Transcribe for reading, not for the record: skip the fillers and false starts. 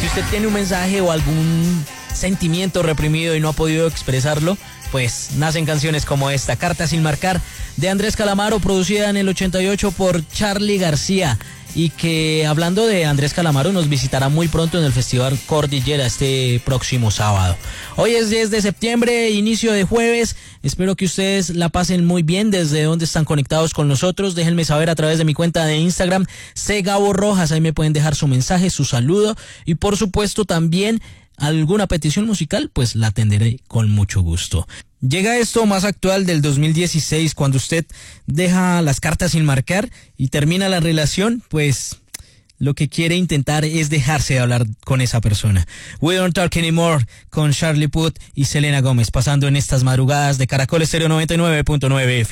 usted tiene un mensaje o algún sentimiento reprimido y no ha podido expresarlo, pues nacen canciones como esta, Carta sin marcar, de Andrés Calamaro, producida en el 88 por Charly García, y que, hablando de Andrés Calamaro, nos visitará muy pronto en el Festival Cordillera este próximo sábado. Hoy es 10 de septiembre, inicio de jueves. Espero que ustedes la pasen muy bien desde donde están conectados con nosotros. Déjenme saber a través de mi cuenta de Instagram, Gabo Rojas. Ahí me pueden dejar su mensaje, su saludo y por supuesto también alguna petición musical, pues la atenderé con mucho gusto. Llega esto más actual del 2016, cuando usted deja las cartas sin marcar y termina la relación, pues lo que quiere intentar es dejarse de hablar con esa persona. We Don't Talk Anymore con Charlie Puth y Selena Gómez, pasando en estas madrugadas de Caracol Estéreo 99.9 FM.